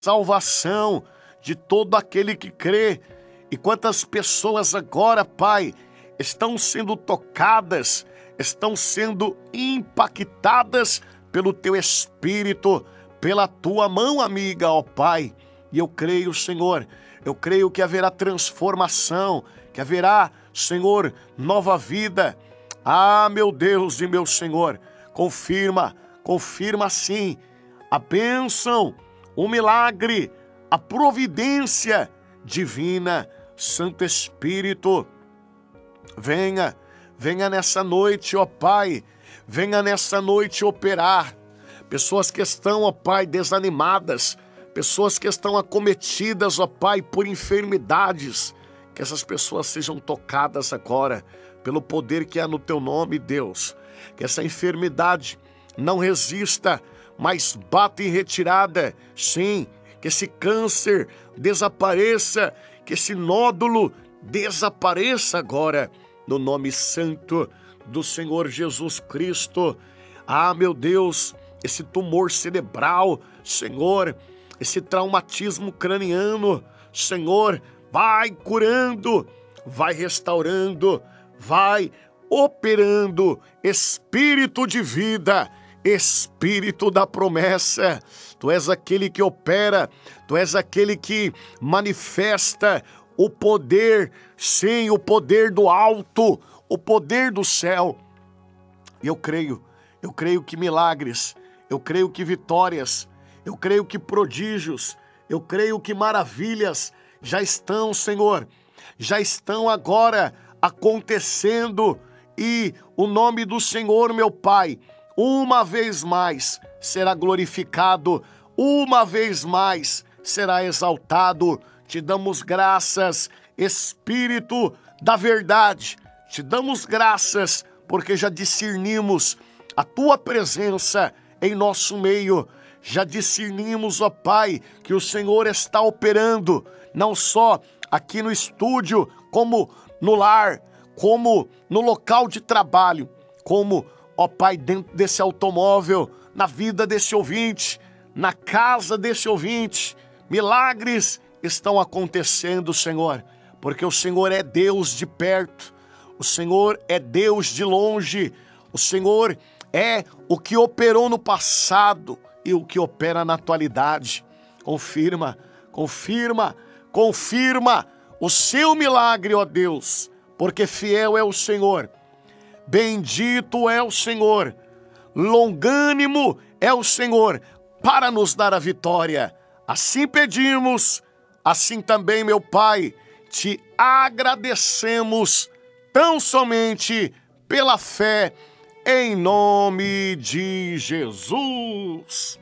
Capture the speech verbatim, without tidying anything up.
salvação de todo aquele que crê. E quantas pessoas agora, Pai, estão sendo tocadas, estão sendo impactadas pelo Teu Espírito, pela Tua mão amiga, ó Pai. E eu creio, Senhor, eu creio que haverá transformação, que haverá, Senhor, nova vida. Ah, meu Deus e meu Senhor, confirma, confirma sim a bênção, o milagre, a providência divina. Santo Espírito, venha, venha nessa noite, ó Pai, venha nessa noite operar. Pessoas que estão, ó Pai, desanimadas, pessoas que estão acometidas, ó Pai, por enfermidades, que essas pessoas sejam tocadas agora pelo poder que há no Teu nome, Deus. Que essa enfermidade não resista, mas bata em retirada. Sim, que esse câncer desapareça, que esse nódulo desapareça agora, no nome santo do Senhor Jesus Cristo. Ah, meu Deus, esse tumor cerebral, Senhor, esse traumatismo craniano, Senhor, vai curando, vai restaurando, vai operando. Espírito de vida, Espírito da promessa, Tu és aquele que opera, Tu és aquele que manifesta o poder, sim, o poder do alto, o poder do céu. E eu creio, eu creio que milagres, eu creio que vitórias, eu creio que prodígios, eu creio que maravilhas já estão, Senhor, já estão agora acontecendo, e o nome do Senhor, meu Pai, uma vez mais será glorificado, uma vez mais será exaltado. Te damos graças, Espírito da verdade, te damos graças porque já discernimos a Tua presença em nosso meio, já discernimos, ó Pai, que o Senhor está operando, não só aqui no estúdio, como no lar, como no local de trabalho, como, ó Pai, dentro desse automóvel, na vida desse ouvinte, na casa desse ouvinte. Milagres estão acontecendo, Senhor, porque o Senhor é Deus de perto, o Senhor é Deus de longe, o Senhor é o que operou no passado e o que opera na atualidade. Confirma, confirma, confirma o seu milagre, ó Deus, porque fiel é o Senhor, bendito é o Senhor, longânimo é o Senhor para nos dar a vitória. Assim pedimos, assim também, meu Pai, te agradecemos tão somente pela fé, em nome de Jesus.